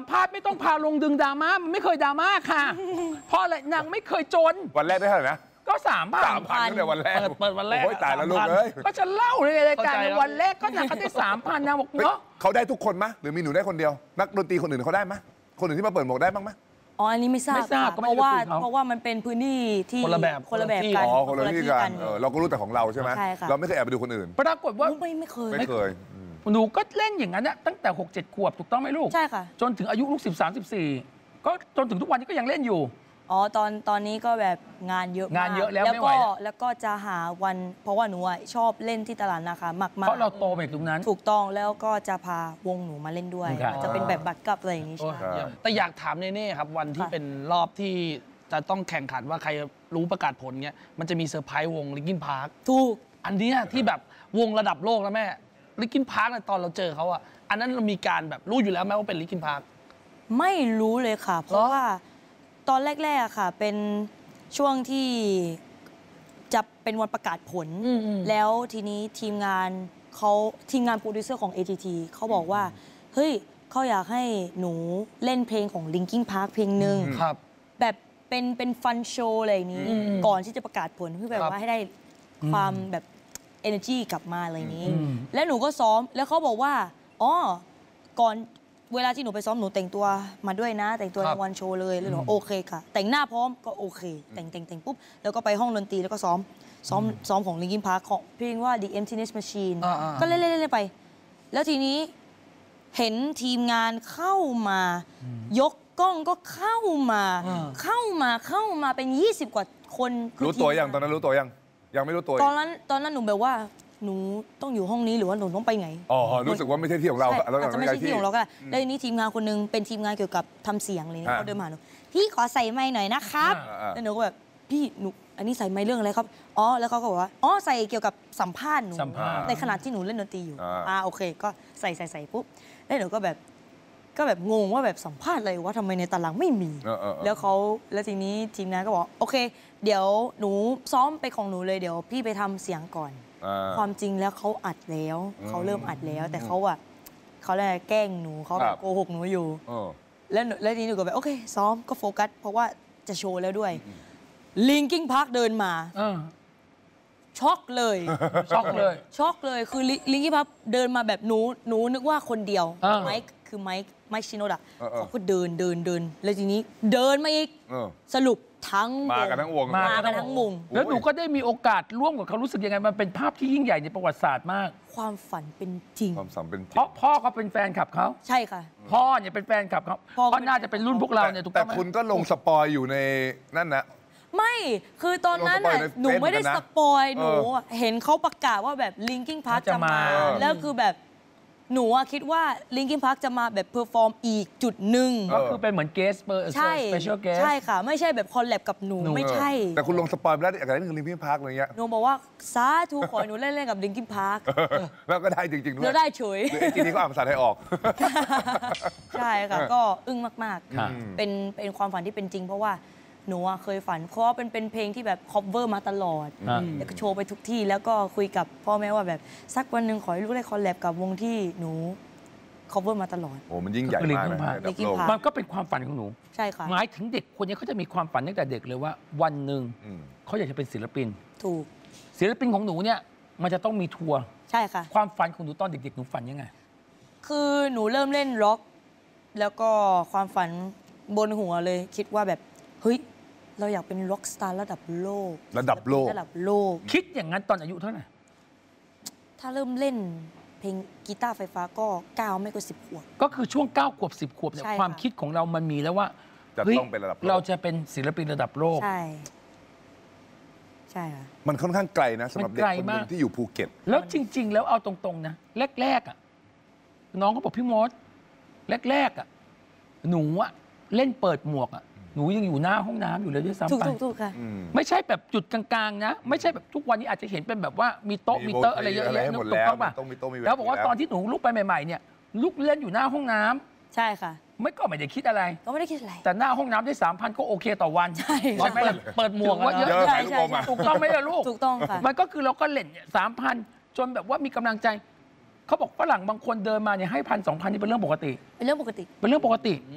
ภาษณ์ไม่ต้องพาลงดึงดราม่ามันไม่เคยดราม่าค่ะเพราะอะไรนางไม่เคยจนวันแรกได้เท่าไหร่นะก็3,000 ตั้งแต่วันแรกเปิดวันแรกโอ้ยตายแล้วลูกเอ้ยก็จะเล่าเลยรายการวันแรกก็นางเขาได้3,000นางบอกเนาะเขาได้ทุกคนไหมหรือมีหนูได้คนเดียวนักดนตรีคนอื่นเขาได้ไหมคนอื่นที่มาเปิดหมวกได้บ้างไหมอ๋ออันนี้ไม่ทราบเพราะว่ามันเป็นพื้นที่ที่คนละแบบกันอ๋อคนละที่กันเราก็รู้แต่ของเราใช่ไหมเราไม่เคยแอบไปดูคนอื่นปรากฏว่าไม่เคยหนูก็เล่นอย่างนั้นตั้งแต่6-7 ขวบถูกต้องไหมลูกใช่ค่ะจนถึงอายุลูก13-14ก็จนถึงทุกวันนี้ก็ยังเล่นอยู่อ๋อตอนนี้ก็แบบงานเยอะแล้วไม่ไหวแล้วก็จะหาวันเพราะว่าหนูชอบเล่นที่ตลาดนะคะมากๆเพราะเราโตไปตรงนั้นถูกต้องแล้วก็จะพาวงหนูมาเล่นด้วยจะเป็นแบบบัตรกับอะไรอย่างนี้ใช่แต่อยากถามเน่ๆครับวันที่เป็นรอบที่จะต้องแข่งขันว่าใครรู้ประกาศผลเงี้ยมันจะมีเซอร์ไพรส์วงลิงคินพาร์คถูกอันนี้ที่แบบวงระดับโลกแล้วแม่ลิงคินพาร์คตอนเราเจอเขาอ่ะอันนั้นเรามีการแบบรู้อยู่แล้วไหมว่าเป็นลิงคินพาร์คไม่รู้เลยค่ะเพราะว่าตอนแรกๆค่ะเป็นช่วงที่จะเป็นวันประกาศผลแล้วทีนี้ทีมงานโปรดิวเซอร์ของ ATT เขาบอกว่าเฮ้ยเขาอยากให้หนูเล่นเพลงของ Linkin Park เพลงหนึ่งแบบเป็นฟันโชว์อะไรอย่างนี้ก่อนที่จะประกาศผลเพื่อแบบว่าให้ได้ความแบบ energy กลับมาอะไรอย่างนี้แล้วหนูก็ซ้อมแล้วเขาบอกว่าอ๋อก่อนเวลาที่หนูไปซ้อมหนูแต่งตัวมาด้วยนะแต่งตัวในวันโชว์เลยแล้วหนูโอเคค่ะแต่งหน้าพร้อมก็โอเคแต่งปุ๊บแล้วก็ไปห้องดนตรีแล้วก็ซ้อมของ Linkin Park ของเพลงว่า The Emptiness Machine ก็เล่นไปแล้วทีนี้เห็นทีมงานเข้ามายกกล้องก็เข้ามาเป็น20 กว่าคนรู้ตัวยังตอนนั้นรู้ตัวยังไม่รู้ตัวตอนนั้นหนูแบบว่าหนูต้องอยู่ห้องนี้หรือว่าหนูต้องไปไงอ๋อรู้สึกว่าไม่ใช่ที่ของเราอาจจะไม่ใช่ที่ของเราก็ได้แล้วทีนี้ทีมงานคนนึงเป็นทีมงานเกี่ยวกับทำเสียงอะไรเนี่ยเขาเดินมาหนูพี่ขอใส่ไมค์หน่อยนะครับแล้วหนูก็แบบพี่หนูอันนี้ใส่ไมค์เรื่องอะไรครับอ๋อแล้วเขาก็บอกว่าอ๋อใส่เกี่ยวกับสัมภาษณ์หนูในขณะที่หนูเล่นดนตรีอยู่โอเคก็ใส่ปุ๊บแล้วหนูก็แบบงงว่าแบบสัมภาษณ์อะไรว่าทำไมในตารางไม่มีแล้วทีนี้ทีมงานก็บอกโอเคเดี๋ยวหนูซ้อมไปของหนูเลยเดี๋ยวพี่ไปทำเสียงก่อนความจริงแล้วเขาอัดแล้วเขาเริ่มอัดแล้วแต่เขาแกล้งหนูเขาโกหกหนูอยู่แล้วทีนี้หนูก็แบบโอเคซ้อมก็โฟกัสเพราะว่าจะโชว์แล้วด้วยLinkin Parkเดินมาช็อกเลยคือLinkin Parkเดินมาแบบหนูนึกว่าคนเดียวไมค์ชิโนดะเขาก็เดินแล้วทีนี้เดินมาอีกสรุปทั้งมากันทั้งวงแล้วหนูก็ได้มีโอกาสร่วมกับเขารู้สึกยังไงมันเป็นภาพที่ยิ่งใหญ่ในประวัติศาสตร์มากความฝันเป็นจริงเพราะพ่อเขาเป็นแฟนคลับเขาใช่ค่ะพ่อเนี่ยเป็นแฟนคลับเขาก็น่าจะเป็นรุ่นพวกเราเนี่ยถูกต้องไหมแต่คุณก็ลงสปอยอยู่ในนั่นนะไม่คือตอนนั้นหนูไม่ได้สปอยหนูเห็นเขาประกาศว่าแบบ Linkin Park จะมาแล้วคือแบบหนูคิดว่า Linkin Park จะมาแบบเพอร์ฟอร์มอีกจุดหนึ่งก็คือเป็นเหมือนเกสเปอร์ใช่ใช่ค่ะไม่ใช่แบบคอลแลบกับหนูไม่ใช่แต่คุณลงสปอยไปแล้วอะไรนี่คือ Linkin Park อะไรเงี้ยหนูบอกว่าสาธุขอหนูเล่นกับ Linkin Park แล้วก็ได้จริงๆด้วยแล้วได้เฉยทีนี้ก็อ่านภาษาไทยออกใช่ค่ะก็อึ้งมากๆเป็นความฝันที่เป็นจริงเพราะว่าหนูเคยฝันเพราะว่าเป็นเพลงที่แบบคอฟเวอร์มาตลอดแล้วก็โชว์ไปทุกที่แล้วก็คุยกับพ่อแม่ว่าแบบสักวันหนึ่งขอให้ลูกได้คอลแลบกับวงที่หนูคอฟเวอร์มาตลอดโอ้มันยิ่งใหญ่มากมันก็เป็นความฝันของหนูใช่ค่ะหมายถึงเด็กคนนี้เขาจะมีความฝันตั้งแต่เด็กเลยว่าวันหนึ่งเขาอยากจะเป็นศิลปินถูกศิลปินของหนูเนี่ยมันจะต้องมีทัวร์ใช่ค่ะความฝันของหนูตอนเด็กๆหนูฝันยังไงคือหนูเริ่มเล่นร็อกแล้วก็ความฝันบนหัวเลยคิดว่าแบบเฮ้ยเราอยากเป็นร็อกสตาร์ระดับโลกคิดอย่างนั้นตอนอายุเท่าไหร่ถ้าเริ่มเล่นเพลงกีตาร์ไฟฟ้าก็9ไม่ก็10 ขวบก็คือช่วง9 ขวบ10 ขวบเนี่ยความคิดของเรามันมีแล้วว่าจะต้องเป็นระดับเราจะเป็นศิลปินระดับโลกใช่ค่ะมันค่อนข้างไกลนะสำหรับเด็กคนนึงที่อยู่ภูเก็ตแล้วจริงๆแล้วเอาตรงๆนะแรกๆอ่ะน้องเขาบอกพี่มดแรกๆอ่ะหนูอ่ะเล่นเปิดหมวกอ่ะหนูยังอยู่หน้าห้องน้ำอยู่เลยด้วยซ้ำไปถูกค่ะไม่ใช่แบบจุดกลางๆนะไม่ใช่แบบทุกวันนี้อาจจะเห็นเป็นแบบว่ามีโต๊ะมีเตอร์อะไรเยอะแยะถูกต้องป่ะแล้วบอกว่าตอนที่หนูลุกไปใหม่ๆเนี่ยลุกเล่นอยู่หน้าห้องน้ำใช่ค่ะไม่ได้คิดอะไรก็ไม่ได้คิดอะไรแต่หน้าห้องน้ำได้ 3,000 ก็โอเคต่อวันใช่เปิดหมวกว่าเยอะใช่ถูกต้องไหมล่ะลูกถูกต้องค่ะมันก็คือเราก็เล่น 3,000 จนแบบว่ามีกำลังใจเขาบอกฝรั่งบางคนเดินมาเนี่ยให้1,000 2,000นี่เป็นเรื่องปกติเป็นเรื่องปกติ